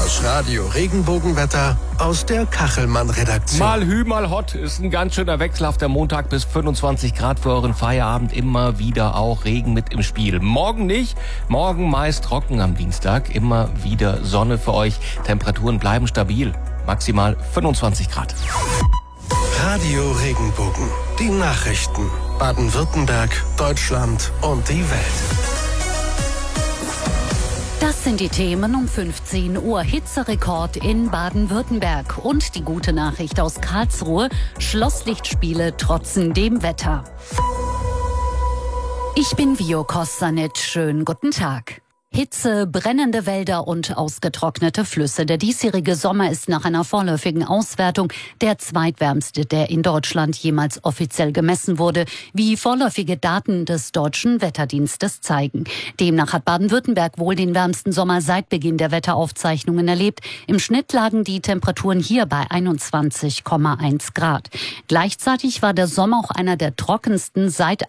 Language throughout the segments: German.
Das Radio Regenbogenwetter aus der Kachelmann-Redaktion. Mal Hü, mal Hot ist ein ganz schöner wechselhafter Montag bis 25 Grad für euren Feierabend. Immer wieder auch Regen mit im Spiel. Morgen nicht, morgen meist trocken am Dienstag. Immer wieder Sonne für euch. Temperaturen bleiben stabil. Maximal 25 Grad. Radio Regenbogen. Die Nachrichten. Baden-Württemberg, Deutschland und die Welt. Das sind die Themen um 15 Uhr. Hitzerekord in Baden-Württemberg. Und die gute Nachricht aus Karlsruhe. Schlosslichtspiele trotzen dem Wetter. Ich bin Vio Kostanet. Schönen guten Tag. Hitze, brennende Wälder und ausgetrocknete Flüsse. Der diesjährige Sommer ist nach einer vorläufigen Auswertung der zweitwärmste, der in Deutschland jemals offiziell gemessen wurde, wie vorläufige Daten des Deutschen Wetterdienstes zeigen. Demnach hat Baden-Württemberg wohl den wärmsten Sommer seit Beginn der Wetteraufzeichnungen erlebt. Im Schnitt lagen die Temperaturen hier bei 21,1 Grad. Gleichzeitig war der Sommer auch einer der trockensten seit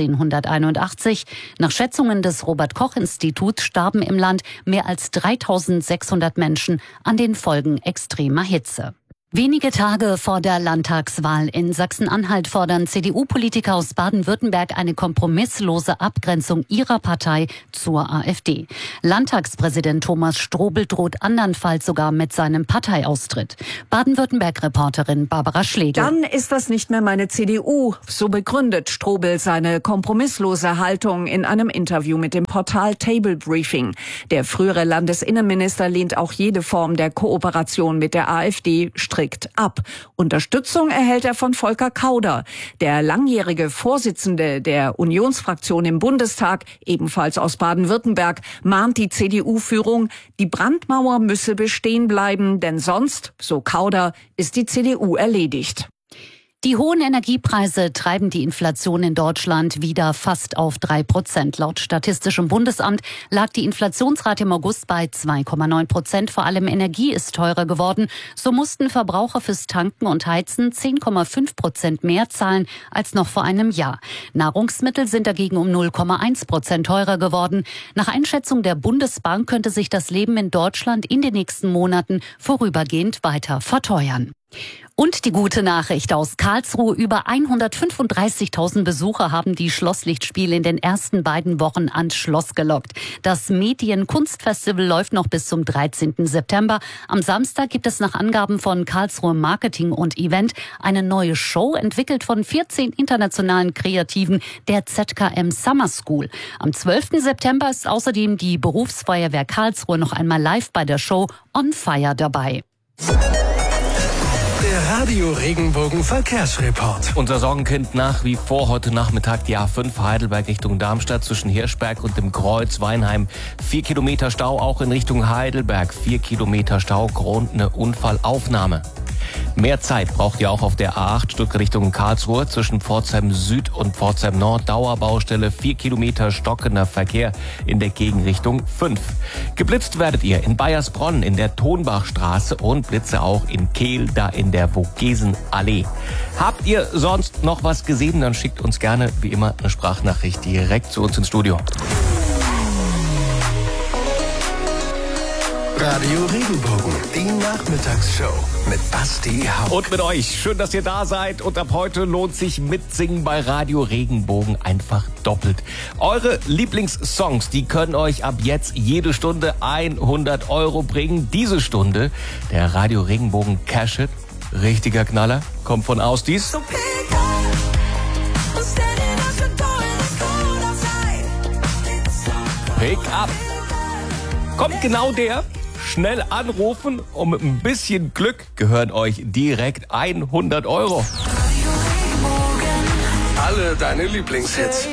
1881. Nach Schätzungen des Robert-Koch-Instituts starben im Land mehr als 3600 Menschen an den Folgen extremer Hitze. Wenige Tage vor der Landtagswahl in Sachsen-Anhalt fordern CDU-Politiker aus Baden-Württemberg eine kompromisslose Abgrenzung ihrer Partei zur AfD. Landtagspräsident Thomas Strobel droht andernfalls sogar mit seinem Parteiaustritt. Baden-Württemberg-Reporterin Barbara Schlegel. Dann ist das nicht mehr meine CDU. So begründet Strobel seine kompromisslose Haltung in einem Interview mit dem Portal Table Briefing. Der frühere Landesinnenminister lehnt auch jede Form der Kooperation mit der AfD strikt ab. Unterstützung erhält er von Volker Kauder. Der langjährige Vorsitzende der Unionsfraktion im Bundestag, ebenfalls aus Baden-Württemberg, mahnt die CDU-Führung, die Brandmauer müsse bestehen bleiben, denn sonst, so Kauder, ist die CDU erledigt. Die hohen Energiepreise treiben die Inflation in Deutschland wieder fast auf 3%. Laut Statistischem Bundesamt lag die Inflationsrate im August bei 2,9%. Vor allem Energie ist teurer geworden. So mussten Verbraucher fürs Tanken und Heizen 10,5% mehr zahlen als noch vor einem Jahr. Nahrungsmittel sind dagegen um 0,1% teurer geworden. Nach Einschätzung der Bundesbank könnte sich das Leben in Deutschland in den nächsten Monaten vorübergehend weiter verteuern. Und die gute Nachricht aus Karlsruhe: Über 135.000 Besucher haben die Schlosslichtspiele in den ersten beiden Wochen ans Schloss gelockt. Das Medienkunstfestival läuft noch bis zum 13. September. Am Samstag gibt es nach Angaben von Karlsruhe Marketing und Event eine neue Show, entwickelt von 14 internationalen Kreativen der ZKM Summer School. Am 12. September ist außerdem die Berufsfeuerwehr Karlsruhe noch einmal live bei der Show On Fire dabei. Der Radio Regenbogen Verkehrsreport. Unser Sorgenkind nach wie vor heute Nachmittag die A5 Heidelberg Richtung Darmstadt zwischen Hirschberg und dem Kreuz Weinheim. 4 Kilometer Stau auch in Richtung Heidelberg. 4 Kilometer Stau, Grund eine Unfallaufnahme. Mehr Zeit braucht ihr auch auf der A8 Stuttgart Richtung Karlsruhe zwischen Pforzheim Süd und Pforzheim Nord. Dauerbaustelle, 4 Kilometer stockender Verkehr in der Gegenrichtung 5. Geblitzt werdet ihr in Baiersbronn in der Tonbachstraße und Blitze auch in Kehl, da in der Vogesenallee. Habt ihr sonst noch was gesehen, dann schickt uns gerne wie immer eine Sprachnachricht direkt zu uns ins Studio. Radio Regenbogen, die Nachmittagsshow mit Basti Hauck. Und mit euch. Schön, dass ihr da seid. Und ab heute lohnt sich Mitsingen bei Radio Regenbogen einfach doppelt. Eure Lieblingssongs, die können euch ab jetzt jede Stunde 100 € bringen. Diese Stunde, der Radio Regenbogen Cash-It, richtiger Knaller, kommt von Ausdies. Pick up. Kommt genau der. Schnell anrufen und mit ein bisschen Glück gehören euch direkt 100 €. Alle deine Lieblingshits.